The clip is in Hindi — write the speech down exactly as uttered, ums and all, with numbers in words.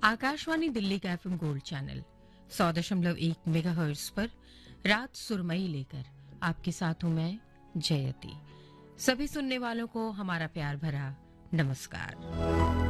आकाशवाणी दिल्ली का एफएम गोल्ड चैनल सौ दशमलव एक मेगाहर्ट्ज पर रात सुरमई लेकर आपके साथ हूं मैं जयती। सभी सुनने वालों को हमारा प्यार भरा नमस्कार।